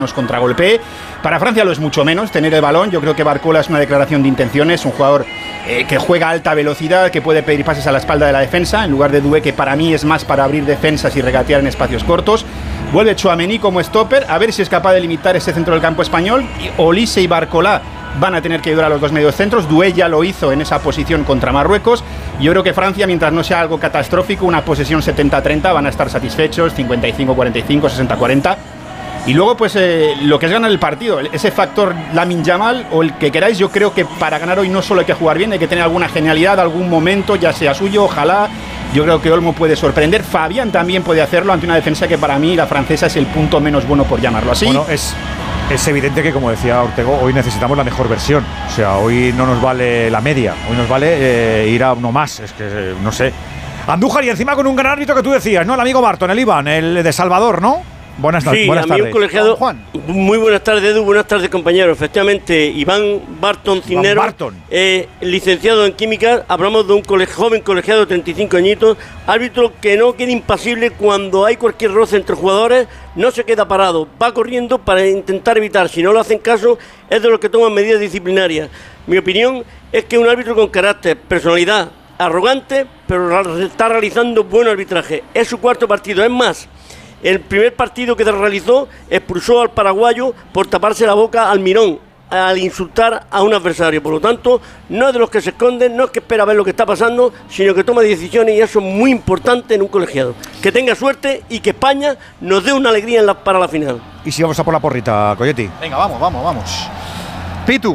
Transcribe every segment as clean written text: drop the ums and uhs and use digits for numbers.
nos contragolpee. Para Francia lo es mucho menos tener el balón. Yo creo que Barcola es una declaración de intenciones, un jugador que juega a alta velocidad, que puede pedir pases a la espalda de la defensa, en lugar de Doué, que para mí es más para abrir defensas y regatear en espacios cortos. Vuelve Tchouaméni como stopper, a ver si es capaz de limitar ese centro del campo español. Olise y Barcola van a tener que ayudar a los dos mediocentros. Doué ya lo hizo en esa posición contra Marruecos. Yo creo que Francia, mientras no sea algo catastrófico, una posesión 70-30, van a estar satisfechos, 55-45, 60-40. Y luego, pues, lo que es ganar el partido, ese factor Lamine Yamal o el que queráis. Yo creo que para ganar hoy no solo hay que jugar bien, hay que tener alguna genialidad, algún momento, ya sea suyo, ojalá. Yo creo que Olmo puede sorprender. Fabián también puede hacerlo ante una defensa que para mí, la francesa, es el punto menos bueno, por llamarlo así. Bueno, es evidente que, como decía Ortego, hoy necesitamos la mejor versión. O sea, hoy no nos vale la media, hoy nos vale ir a uno más. Es que, no sé. Andújar, y encima con un gran árbitro que tú decías, ¿no? El amigo Barton, el Iván, el de Salvador, ¿no? Buenas tardes. Sí, buenas tardes. amigo colegiado. Juan. Muy buenas tardes, Edu. Buenas tardes, compañeros. Efectivamente, Iván Barton Cisneros, licenciado en Química. Hablamos de un joven colegiado de 35 añitos, árbitro que no queda impasible cuando hay cualquier roce entre jugadores, no se queda parado, va corriendo para intentar evitar. Si no lo hacen caso, es de los que toman medidas disciplinarias. Mi opinión es que es un árbitro con carácter, personalidad, arrogante, pero está realizando buen arbitraje. Es su cuarto partido, es más. El primer partido que realizó expulsó al paraguayo por taparse la boca al Mirón, al insultar a un adversario. Por lo tanto, no es de los que se esconden, no es que espera ver lo que está pasando, sino que toma decisiones, y eso es muy importante en un colegiado. Que tenga suerte y que España nos dé una alegría para la final. ¿Y si vamos a por la porrita, Coyetti? Venga, vamos. Pitu.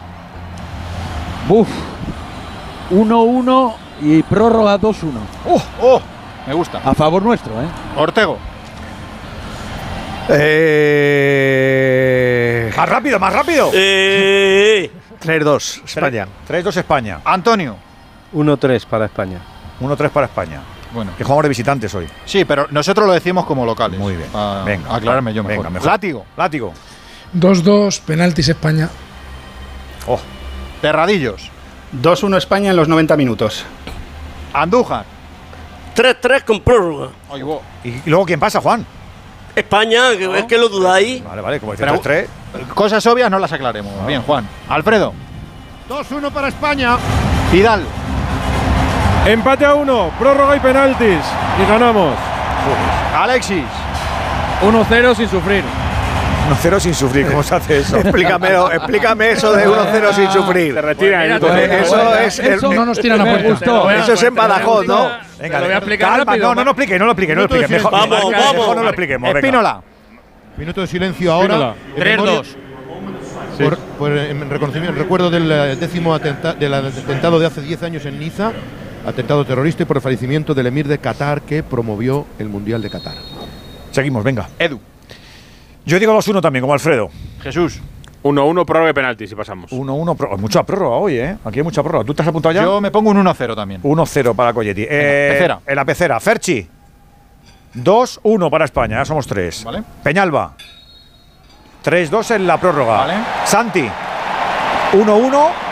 1-1 y prórroga 2-1. Me gusta. A favor nuestro, ¿eh? Ortego. Más rápido. 3-2 España. 3-2 España. Antonio. 1-3 para España. 1-3 para España. Bueno, que jugamos de visitantes hoy. Sí, pero nosotros lo decimos como locales. Muy bien. Venga, aclararme yo mejor. Látigo. 2-2, penaltis España. Terradillos. 2-1 España en los 90 minutos. Andújar. 3-3 con prórroga. ¿Y luego quién pasa, Juan? España, es que lo dudáis. Vale, como dice 3-3. Cosas obvias no las aclaremos. Bien, Juan. Alfredo. 2-1 para España. Vidal. Empate a 1, prórroga y penaltis. Y ganamos. Alexis. 1-0 sin sufrir. 1-0 sin sufrir, ¿cómo se hace eso? Explícame eso de 1-0 sin sufrir. Se retira. Eso no nos tiran a puerta. Eso es en Badajoz, ¿no? Venga, lo voy a explicar calma, rápido. no lo explique. Mejor, Vamos. mejor no lo expliquemos. Espínola. Minuto de silencio ahora. 3-2. En recuerdo del décimo atentado de hace 10 años en Niza, atentado terrorista, y por el fallecimiento del emir de Qatar que promovió el Mundial de Qatar. Seguimos, venga. Edu. Yo digo 2-1 también, como Alfredo. Jesús. 1-1, prórroga y penaltis y pasamos. 1-1, mucha prórroga hoy, ¿eh? Aquí hay mucha prórroga. ¿Tú te has apuntado ya? Yo me pongo un 1-0 también. 1-0 para Coyetti. Pecera. En la pecera. Ferchi. 2-1 para España, ya somos 3. Vale. Peñalba. 3-2 en la prórroga. Vale. Santi. 1-1